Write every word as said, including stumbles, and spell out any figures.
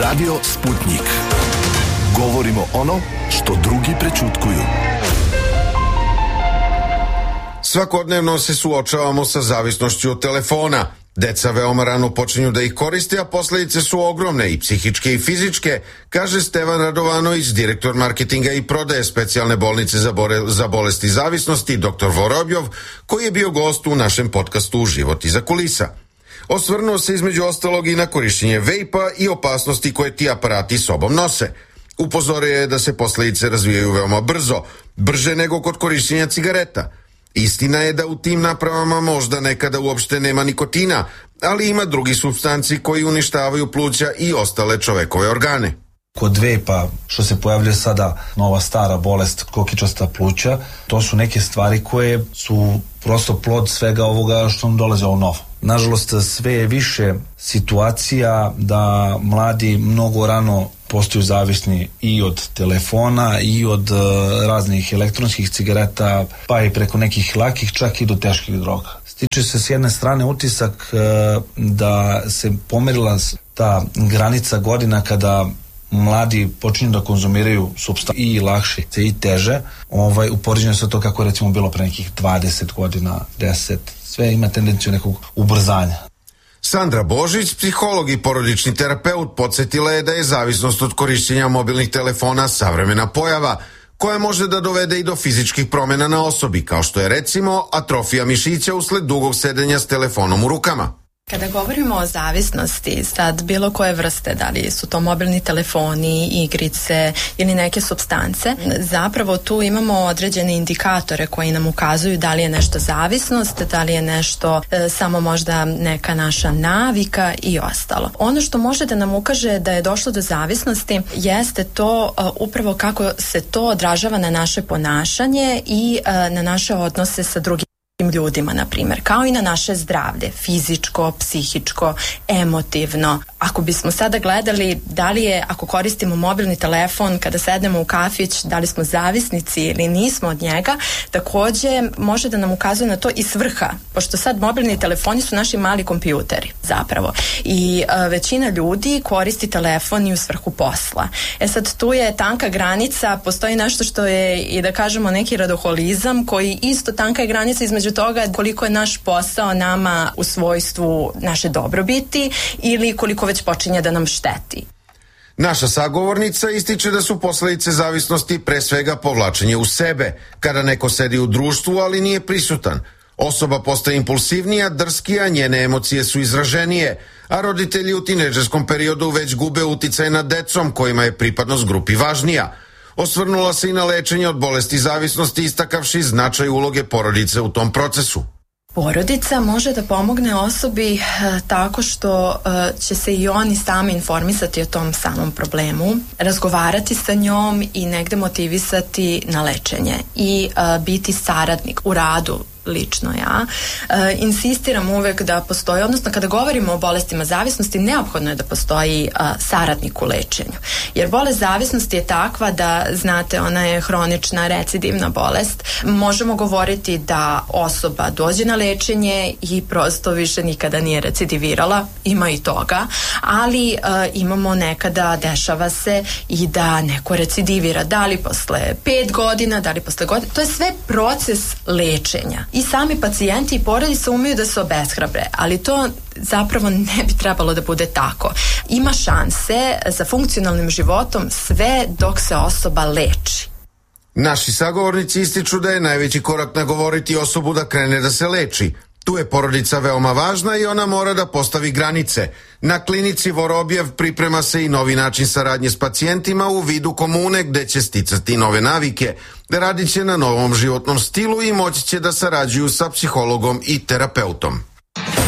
Radio Sputnik. Govorimo ono što drugi prećutkuju. Svakodnevno se suočavamo sa zavisnošću od telefona. Deca veoma rano počinju da ih koriste, a posledice su ogromne i psihičke i fizičke, kaže Stevan Radovanović, direktor marketinga i prodaje specijalne bolnice za, bore, za bolesti zavisnosti, doktor Vorobjov, koji je bio gost u našem podcastu Život iza kulisa. Osvrnuo se između ostalog i na korišćenje vejpa i opasnosti koje ti aparati sobom nose. Upozorio je da se posledice razvijaju veoma brzo, brže nego kod korišćenja cigareta. Istina je da u tim napravama možda nekada uopšte nema nikotina, ali ima drugi supstanci koji uništavaju pluća i ostale čovekove organe. Kod vejpa, što se pojavljuje sada nova stara bolest kokičasta pluća, to su neke stvari koje su prosto plod svega ovoga što nam dolaze ovo novo. Nažalost, sve je više situacija da mladi mnogo rano postaju zavisni i od telefona i od uh, raznih elektronskih cigareta, pa i preko nekih lakih, čak i do teških droga. Stiče se s jedne strane utisak uh, da se pomerila ta granica godina kada mladi počinju da konzumiraju supstance i lakše i teže, ovaj, u poređenju sa to kako recimo bilo pre nekih dvadeset godina, deset, sve ima tendenciju nekog ubrzanja. Sandra Božić, psiholog i porodični terapeut, podsjetila je da je zavisnost od korišćenja mobilnih telefona savremena pojava, koja može da dovede i do fizičkih promjena na osobi, kao što je recimo atrofija mišića usled dugog sedenja s telefonom u rukama. Kada govorimo o zavisnosti, sad bilo koje vrste, da li su to mobilni telefoni, igrice ili neke supstance, zapravo tu imamo određene indikatore koji nam ukazuju da li je nešto zavisnost, da li je nešto e, samo možda neka naša navika i ostalo. Ono što može da nam ukaže da je došlo do zavisnosti jeste to e, upravo kako se to odražava na naše ponašanje i e, na naše odnose sa drugim ljudima, na primjer, kao i na naše zdravlje, fizičko, psihičko, emotivno. Ako bismo sada gledali da li je, ako koristimo mobilni telefon kada sednemo u kafić, da li smo zavisnici ili nismo od njega, takođe može da nam ukazuje na to i svrha, pošto sad mobilni telefoni su naši mali kompjuteri zapravo i a, većina ljudi koristi telefon i u svrhu posla. E sad tu je tanka granica, postoji nešto što je i da kažemo neki radoholizam koji isto tanka je granica između toga koliko je naš posao nama u svojstvu naše dobrobiti ili koliko već počinje da nam šteti. Naša sagovornica ističe da su posledice zavisnosti pre svega povlačenje u sebe, kada neko sedi u društvu, ali nije prisutan. Osoba postaje impulsivnija, drskija, njene emocije su izraženije, a roditelji u tinejdžerskom periodu već gube uticaj nad decom kojima je pripadnost grupi važnija. Osvrnula se i na lečenje od bolesti zavisnosti, istakavši značaj uloge porodice u tom procesu. Porodica može da pomogne osobi e, tako što e, će se i oni sami informisati o tom samom problemu, razgovarati sa njom i negde motivisati na lečenje i e, biti saradnik u radu lično ja. E, insistiram uvek da postoji, odnosno kada govorimo o bolestima zavisnosti, neophodno je da postoji a, saradnik u lečenju. Jer bolest zavisnosti je takva da, znate, ona je hronična, recidivna bolest. Možemo govoriti da osoba dođe na lečenje i prosto više nikada nije recidivirala, ima i toga, ali a, imamo nekada, dešava se i da neko recidivira, da li posle pet godina, da li posle godina, to je sve proces lečenja. I sami pacijenti i porodice umeju da se obeshrabre, ali to zapravo ne bi trebalo da bude tako. Ima šanse za funkcionalnim životom sve dok se osoba leči. Naši sagovornici ističu da je najveći korak nagovoriti osobu da krene da se leči. Tu je porodica veoma važna i ona mora da postavi granice. Na klinici Vorobjev priprema se i novi način saradnje s pacijentima u vidu komune gde će sticati nove navike, radit će na novom životnom stilu i moći će da sarađuju sa psihologom i terapeutom.